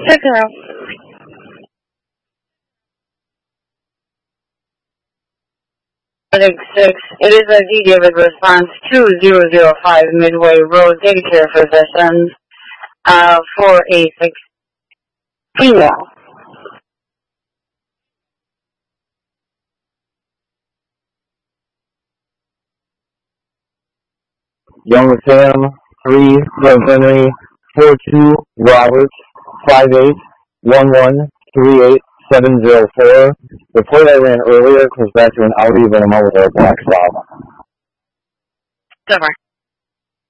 Check it out. Six. It is a D. David response 2005 Midway Road daycare physician for a 6 female. Young Sam, 3, Young Henry, 42, Roberts, 58, 11, 38704. The plate I ran earlier goes back to an Audi, but I'm out with a black stop. Silver.